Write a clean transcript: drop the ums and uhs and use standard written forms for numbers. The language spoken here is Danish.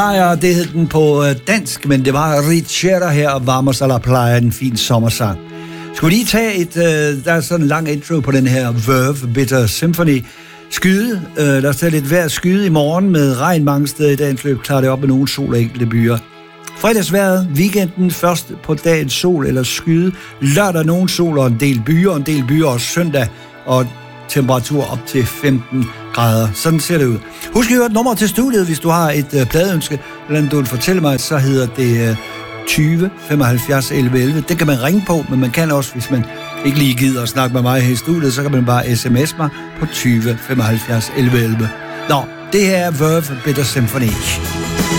Ja, det hed den på dansk, men det var Richera her og Vamos a la Playa, en fin sommersang. Skulle lige tage der er sådan en lang intro på den her Verve Bitter Symphony. Skyde, der er lidt vejr skyde i morgen med regn mange steder i dagens løb, klarer det op med nogle sol og enkelte byer. Fredagsvejret, weekenden først på dagen sol eller skyde, lørdag nogen sol og en del byer og søndag og temperatur op til 15 grader. Sådan ser det ud. Husk at høre et nummer til studiet, hvis du har et pladeønske, eller du vil fortælle mig, så hedder det 20 75 11 11. Det kan man ringe på, men man kan også, hvis man ikke lige gider at snakke med mig her i studiet, så kan man bare sms mig på 20 75 11 11. Nå, det her er Verve Bitter Symphony.